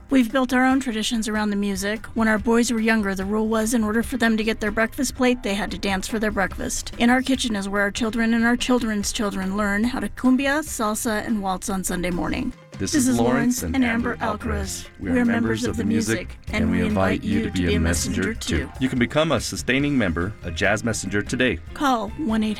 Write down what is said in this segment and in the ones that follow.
We've built our own traditions around the music. When our boys were younger, the rule was in order for them to get their breakfast plate, they had to dance for their breakfast. In our kitchen is where our children and our children's children learn how to cumbia, salsa, and waltz on Sunday morning. This is Lawrence and Amber Alcaraz. We are members of the music, and we invite you to be a messenger too. You can become a sustaining member, a Jazz Messenger today. Call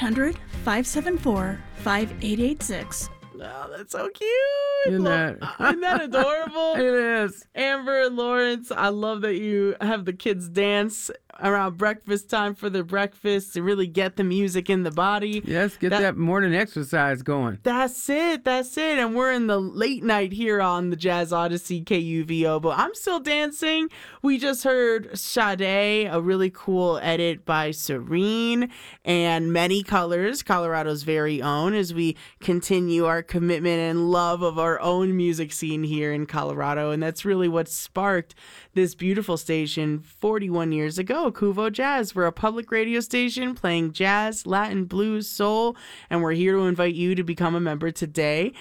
1-800-574-5886. Oh, that's so cute. Isn't that adorable? It is. Amber and Lawrence, I love that you have the kids dance around breakfast time for their breakfast to really get the music in the body. Yes, get that morning exercise going. That's it. And we're in the late night here on the Jazz Odyssey KUVO, but I'm still dancing. We just heard Sade, a really cool edit by Serene, and Many Colors, Colorado's very own, as we continue our commitment and love of our own music scene here in Colorado. And that's really what sparked this beautiful station 41 years ago, Kuvo Jazz. We're a public radio station playing jazz, Latin, blues, soul, and we're here to invite you to become a member today.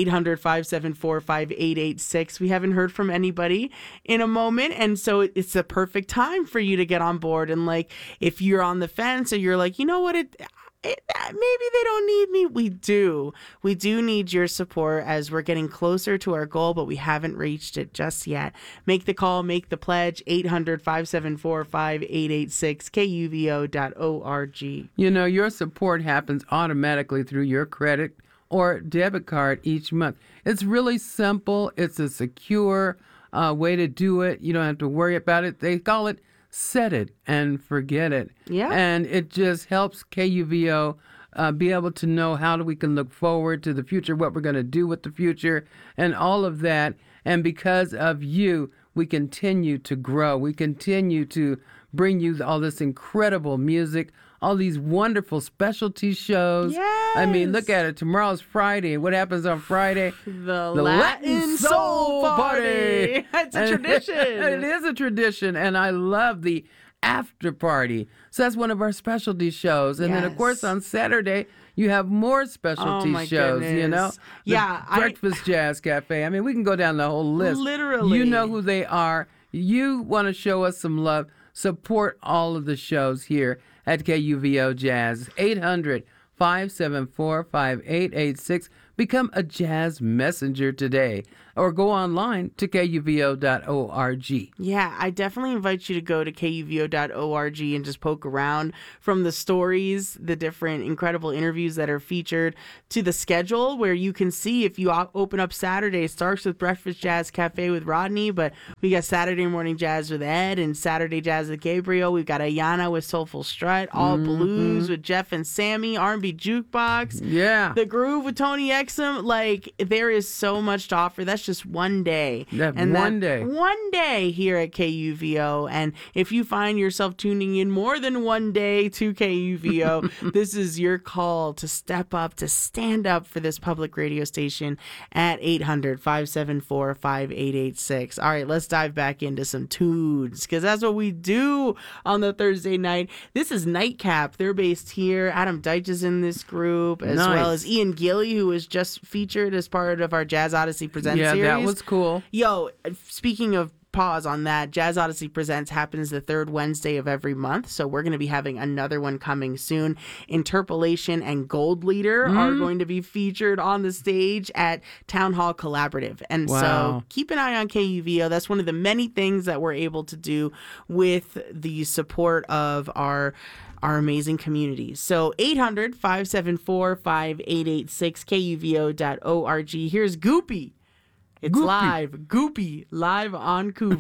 800-574-5886. We haven't heard from anybody in a moment, and so it's the perfect time for you to get on board. And like, if you're on the fence or you're like, you know what, maybe they don't need me. We do need your support as we're getting closer to our goal, but we haven't reached it just yet. Make the call, make the pledge, 800-574-5886, kuvo.org. You know, your support happens automatically through your credit or debit card each month. It's really simple. It's a secure way to do it. You don't have to worry about it. They call it set it and forget it. Yeah. And it just helps KUVO be able to know how we can look forward to the future, what we're going to do with the future, and all of that. And because of you, we continue to grow. We continue to bring you all this incredible music, all these wonderful specialty shows. Yes. I mean, look at it. Tomorrow's Friday. What happens on Friday? The Latin Soul Party. It's a tradition. It is a tradition, and I love the after party. So that's one of our specialty shows. And then, of course, on Saturday, you have more specialty shows, goodness. You know? Breakfast Jazz Cafe. I mean, we can go down the whole list. Literally. You know who they are. You want to show us some love. Support all of the shows here at KUVO Jazz. 800-574-5886. Become a Jazz Messenger today, or go online to kuvo.org. Yeah, I definitely invite you to go to kuvo.org and just poke around, from the stories, the different incredible interviews that are featured, to the schedule, where you can see if you open up Saturday. It starts with Breakfast Jazz Cafe with Rodney, but we got Saturday Morning Jazz with Ed and Saturday Jazz with Gabriel. We've got Ayana with Soulful Strut, All Blues with Jeff and Sammy, R&B Jukebox, The Groove with Tony Exum. Like, there is so much to offer. That's just one day. One day here at KUVO. And if you find yourself tuning in more than one day to KUVO, this is your call to step up, to stand up for this public radio station at 800-574-5886. All right, let's dive back into some tunes, because that's what we do on the Thursday night. This is Nightcap. They're based here. Adam Deitch is in this group, as well as Ian Gilly, who was just featured as part of our Jazz Odyssey Presents series. Yeah, that was cool. Yo, speaking of pause on that, Jazz Odyssey Presents happens the third Wednesday of every month, so we're going to be having another one coming soon. Interpolation and Gold Leader are going to be featured on the stage at Town Hall Collaborative. And so keep an eye on KUVO. That's one of the many things that we're able to do with the support of our amazing communities. So 800-574-5886, kuvo.org. Here's Goopy. It's live. Goopy, live on Kuvo.